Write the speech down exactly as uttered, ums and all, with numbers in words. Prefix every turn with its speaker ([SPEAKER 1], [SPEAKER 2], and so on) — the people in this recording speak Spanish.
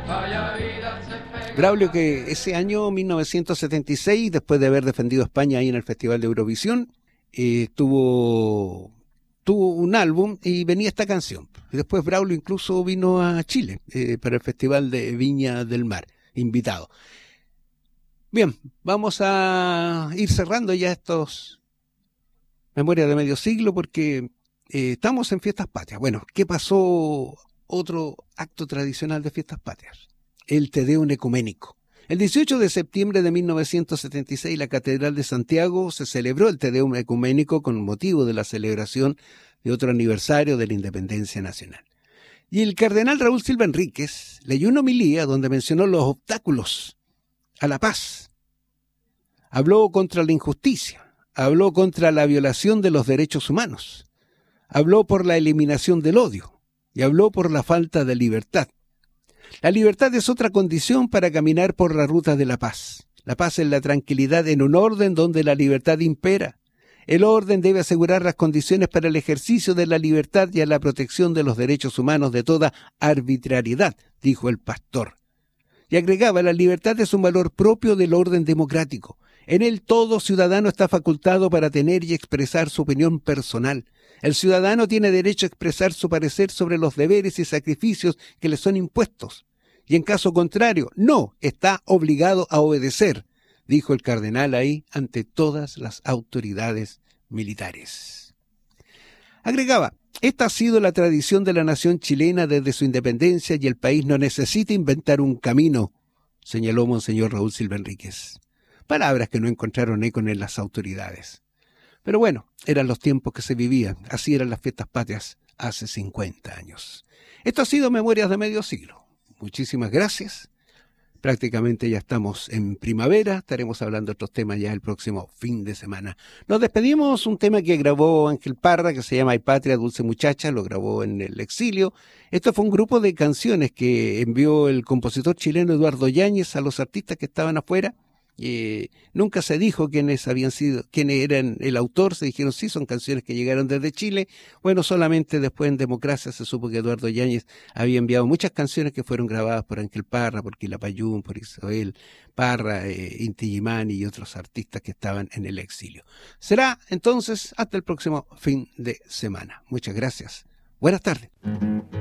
[SPEAKER 1] Braulio, que ese año mil novecientos setenta y seis, después de haber defendido a España ahí en el Festival de Eurovisión, eh, tuvo, tuvo un álbum y venía esta canción. Y después Braulio incluso vino a Chile eh, para el Festival de Viña del Mar, invitado. Bien, vamos a ir cerrando ya estos Memorias de Medio Siglo porque eh, estamos en Fiestas Patrias. Bueno, ¿qué pasó? Otro acto tradicional de Fiestas Patrias, el Te Deum ecuménico. El dieciocho de septiembre de mil novecientos setenta y seis, la Catedral de Santiago se celebró el Te Deum ecuménico con motivo de la celebración de otro aniversario de la independencia nacional. Y el cardenal Raúl Silva Enríquez leyó una homilía donde mencionó los obstáculos a la paz. Habló contra la injusticia, habló contra la violación de los derechos humanos, habló por la eliminación del odio y habló por la falta de libertad. La libertad es otra condición para caminar por la ruta de la paz. La paz es la tranquilidad en un orden donde la libertad impera. El orden debe asegurar las condiciones para el ejercicio de la libertad y a la protección de los derechos humanos de toda arbitrariedad, dijo el pastor. Y agregaba, la libertad es un valor propio del orden democrático. En él todo ciudadano está facultado para tener y expresar su opinión personal. El ciudadano tiene derecho a expresar su parecer sobre los deberes y sacrificios que le son impuestos. Y en caso contrario, no está obligado a obedecer, dijo el cardenal ahí ante todas las autoridades militares. Agregaba, esta ha sido la tradición de la nación chilena desde su independencia y el país no necesita inventar un camino, señaló Monseñor Raúl Silva Enríquez. Palabras que no encontraron eco en las autoridades. Pero bueno, eran los tiempos que se vivían, así eran las Fiestas Patrias hace cincuenta años. Esto ha sido Memorias de Medio Siglo. Muchísimas gracias. Prácticamente ya estamos en primavera, estaremos hablando de otros temas ya el próximo fin de semana. Nos despedimos, un tema que grabó Ángel Parra, que se llama Ay Patria, Dulce Muchacha, lo grabó en el exilio. Esto fue un grupo de canciones que envió el compositor chileno Eduardo Yáñez a los artistas que estaban afuera. Eh, nunca se dijo quiénes habían sido, quiénes eran el autor, se dijeron sí, son canciones que llegaron desde Chile. Bueno, solamente después en Democracia se supo que Eduardo Yáñez había enviado muchas canciones que fueron grabadas por Ángel Parra, por Quilapayún, por Isabel Parra, eh, Inti Illimani y otros artistas que estaban en el exilio. Será entonces hasta el próximo fin de semana. Muchas gracias. Buenas tardes.